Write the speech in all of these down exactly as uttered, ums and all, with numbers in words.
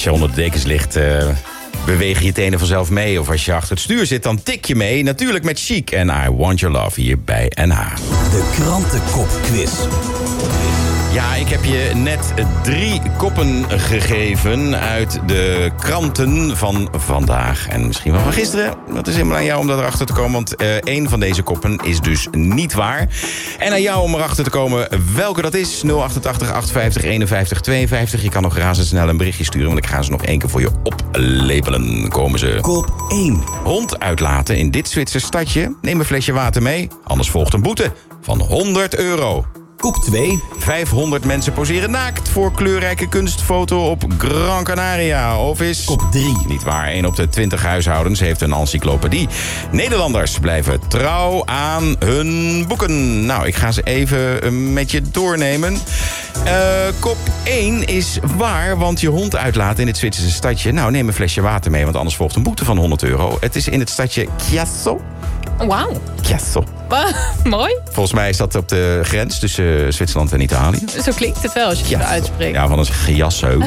je onder de dekens ligt, uh, beweeg je tenen vanzelf mee. Of als je achter het stuur zit, dan tik je mee. Natuurlijk met Chic en I Want Your Love hier bij N H. De krantenkopquiz. Ja, ik heb je net drie koppen gegeven uit de kranten van vandaag. En misschien wel van gisteren. Dat is helemaal aan jou om erachter te komen. Want uh, één van deze koppen is dus niet waar. En aan jou om erachter te komen welke dat is. nul acht acht acht vijf nul eenenvijftig tweeënvijftig. Je kan nog razendsnel een berichtje sturen. Want ik ga ze nog één keer voor je oplepelen. Komen ze. Kop één. Hond uitlaten in dit Zwitser stadje. Neem een flesje water mee. Anders volgt een boete van honderd euro. Kop twee. vijfhonderd mensen poseren naakt voor kleurrijke kunstfoto op Gran Canaria. Of is... Kop drie. Niet waar, één op de twintig huishoudens heeft een encyclopedie. Nederlanders blijven trouw aan hun boeken. Nou, ik ga ze even met je doornemen. Uh, kop één is waar, want je hond uitlaten in het Zwitserse stadje. Nou, neem een flesje water mee, want anders volgt een boete van honderd euro. Het is in het stadje Chiasso. Wauw. Chiasso. Mooi. Volgens mij is dat op de grens tussen Zwitserland en Italië. Zo klinkt het wel als je het Ja, uitspreekt. ja, van een Chiasso.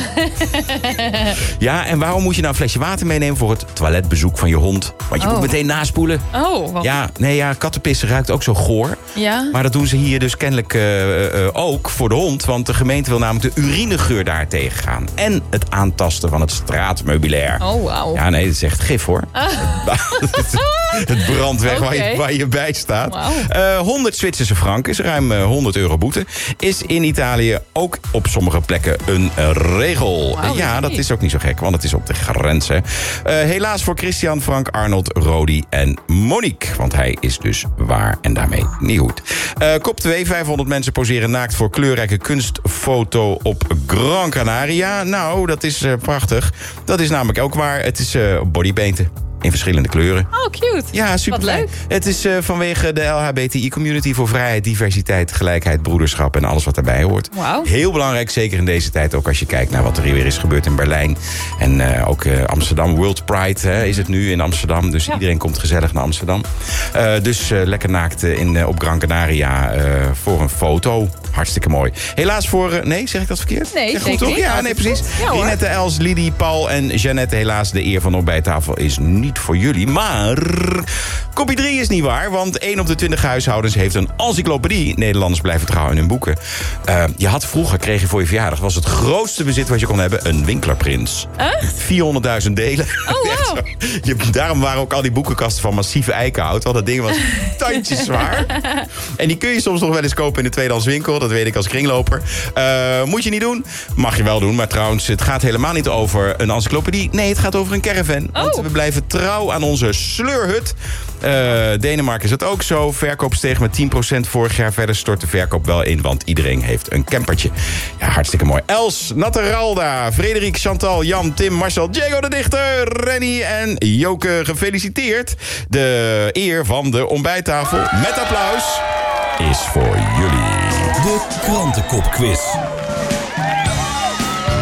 Ja, en waarom moet je nou een flesje water meenemen voor het toiletbezoek van je hond? Want je Oh. moet meteen naspoelen. Oh, wat? Ja, nee, ja, kattenpissen ruikt ook zo goor. Ja? Maar dat doen ze hier dus kennelijk uh, uh, ook voor de hond. Want de gemeente wil namelijk de urinegeur daar tegengaan. En het aantasten van het straatmeubilair. Oh, wauw. Ja, nee, dat is echt gif, hoor. Ah. Het brandt weg waar, je, Oké. waar je bij staat. Wauw. Uh, honderd Zwitserse franken is ruim uh, honderd euro boete. Is in Italië ook op sommige plekken een uh, regel. Wauw, ja, dat dat is is ook niet zo gek, want het is op de grens. Hè. Uh, helaas voor Christian, Frank, Arnold, Rodi en Monique. Want hij is dus waar en daarmee niet goed. Uh, kop twee, vijfhonderd mensen poseren naakt voor kleurrijke kunstfoto op Gran Canaria. Nou, dat is uh, prachtig. Dat is namelijk ook waar. Het is uh, bodypainten. In verschillende kleuren. Oh, cute. Ja, super Wat leuk. Het is uh, vanwege de L H B T I-community voor vrijheid, diversiteit, gelijkheid, broederschap en alles wat daarbij hoort. Wauw. Heel belangrijk, zeker in deze tijd, ook als je kijkt naar wat er hier weer is gebeurd in Berlijn. En uh, ook uh, Amsterdam, World Pride hè, is het nu in Amsterdam. Dus ja. iedereen komt gezellig naar Amsterdam. Uh, dus uh, lekker naakt in, uh, op Gran Canaria uh, voor een foto. Hartstikke mooi. Helaas voor... Uh, nee, zeg ik dat verkeerd? Nee, zeg zeker goed, toch? niet. Ja, Ja, nee, dat is precies. goed. Ja, hoor. Rinette, Els, Lidie, Paul en Jeannette. Helaas, de eer van ontbijttafel is niet voor jullie. Maar kopie drie is niet waar, want één op de twintig huishoudens heeft een encyclopedie. Nederlanders blijven trouw in hun boeken. Uh, je had vroeger, kreeg je voor je verjaardag, was het grootste bezit wat je kon hebben, een Winklerprins. Echt? vierhonderdduizend delen. Oh, Echt wow. zo. Je, daarom waren ook al die boekenkasten van massieve eikenhout, want dat ding was tandjes zwaar. En die kun je soms nog wel eens kopen in de tweedehands winkel. Dat weet ik als kringloper. Uh, moet je niet doen. Mag je wel doen. Maar trouwens, het gaat helemaal niet over een encyclopedie. Nee, het gaat over een caravan. Want Oh. we blijven trouw aan onze sleurhut. Uh, Denemarken is het ook zo. Verkoop steeg met tien procent vorig jaar. Verder stort de verkoop wel in, want iedereen heeft een campertje. Ja, hartstikke mooi. Els, Natteralda, Frederik, Chantal, Jan, Tim, Marcel, Diego de Dichter, Renny en Joke, gefeliciteerd. De eer van de ontbijttafel met applaus is voor jullie. De krantenkopquiz.